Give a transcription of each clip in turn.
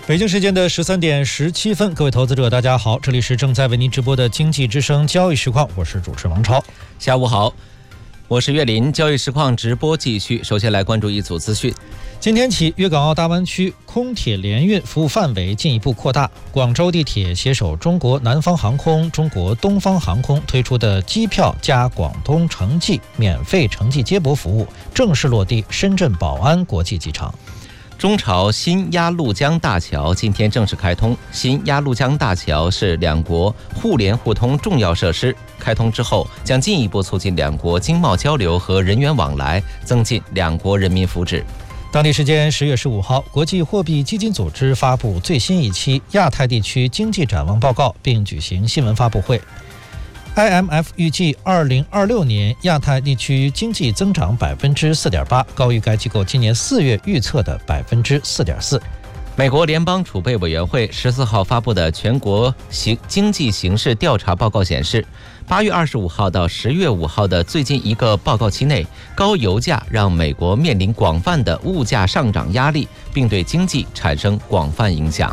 北京时间的13:17，各位投资者大家好，这里是正在为您直播的经济之声交易实况，我是主持王超。 下午好，我是岳林。交易实况直播继续，首先来关注一组资讯。 今天起，粤港澳大湾区空铁联运服务范围进一步扩大。广州地铁携手中国南方航空、中国东方航空推出的机票加广东城际免费城际接驳服务正式落地深圳宝安国际机场。 中朝新鸭绿江大桥今天正式开通。新鸭绿江大桥是两国互联互通重要设施，开通之后将进一步促进两国经贸交流和人员往来，增进两国人民福祉。 当地时间10月15号，国际货币基金组织发布最新一期亚太地区经济展望报告，并举行新闻发布会。IMF 预计2026年亚太地区经济增长4.8%，高于该机构今年4月预测的4.4%。 美国联邦储备委员会14号发布的全国经济形势调查报告显示，8月25号到10月5号的最近一个报告期内，高油价让美国面临广泛的物价上涨压力，并对经济产生广泛影响。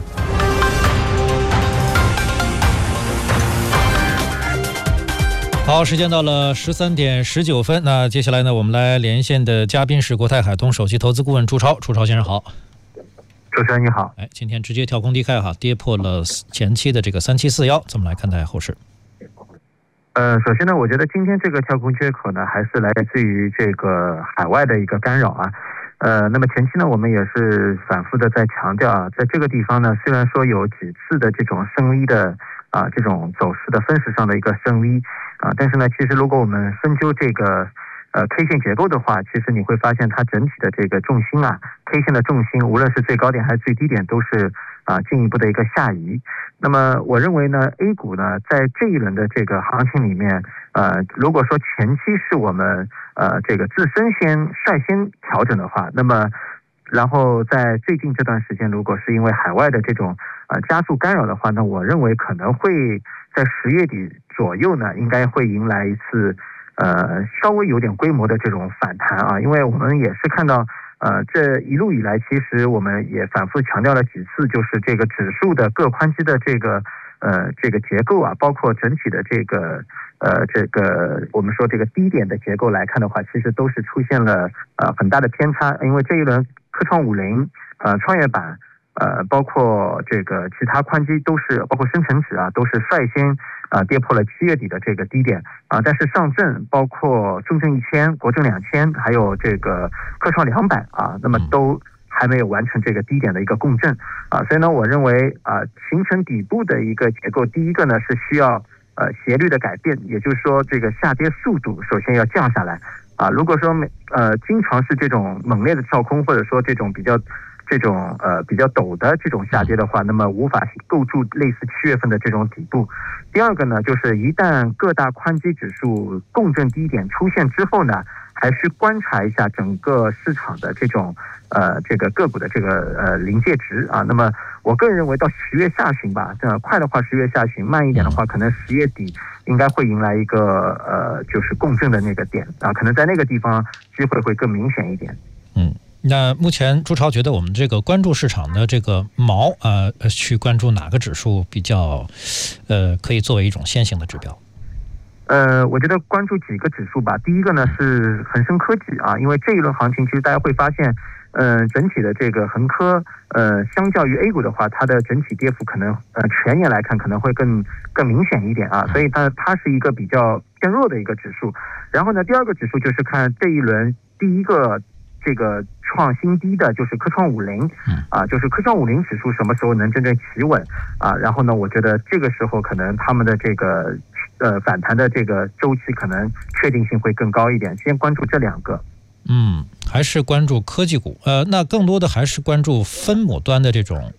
好，时间到了13:19，那接下来呢，我们来连线的嘉宾是国泰海通首席投资顾问朱超。朱超先生好。 主持人你好。 今天直接跳空低开跌破了前期的这个3741，怎么来看待后市？ 首先呢，我觉得今天这个跳空缺口呢，还是来自于这个海外的一个干扰啊。那么前期呢，我们也是反复的在强调啊，在这个地方呢，虽然说有几次的这种升 V 的这种走势的分时上的一个升 V 但是呢，其实如果我们深究这个K 线结构的话，其实你会发现它整体的这个重心K 线的重心，无论是最高点还是最低点，都是进一步的一个下移。那么我认为呢 ，A 股呢在这一轮的这个行情里面，如果说前期是我们这个自身率先调整的话，那么然后在最近这段时间，如果是因为海外的这种加速干扰的话，那我认为可能会在10月底左右呢，应该会迎来一次稍微有点规模的这种反弹因为我们也是看到这一路以来，其实我们也反复强调了几次，就是这个指数的各宽基的这个结构包括整体的这个我们说这个低点的结构来看的话，其实都是出现了很大的偏差。因为这一轮科创50创业板包括这个其他宽基都是，包括深成指都是率先跌破了7月底的这个低点但是上证包括中证1000、国证2000还有这个科创200那么都还没有完成这个低点的一个共振所以呢，我认为形成底部的一个结构，第一个呢是需要斜率的改变，也就是说这个下跌速度首先要降下来如果说经常是这种猛烈的跳空，或者说这种比较陡的这种下跌的话，那么无法构筑类似7月份的这种底部。第二个呢，就是一旦各大宽基指数共振低点出现之后呢，还需观察一下整个市场的这种这个个股的这个临界值那么我个人认为到10月下旬吧，快的话10月下旬，慢一点的话可能10月底应该会迎来一个就是共振的那个点可能在那个地方机会会更明显一点。 那目前朱超觉得我们这个关注市场的这个去关注哪个指数比较可以作为一种先行的指标？ 我觉得关注几个指数吧。第一个呢是恒生科技因为这一轮行情其实大家会发现整体的这个恒科相较于 A 股的话，它的整体跌幅可能全年来看可能会更明显一点所以它是一个比较偏弱的一个指数。然后呢，第二个指数就是看这一轮第一个这个创新低的就是科创50就是科创50指数什么时候能真正企稳然后呢，我觉得这个时候可能他们的这个反弹的这个周期可能确定性会更高一点。先关注这两个。 还是关注科技股那更多的还是关注分母端的这种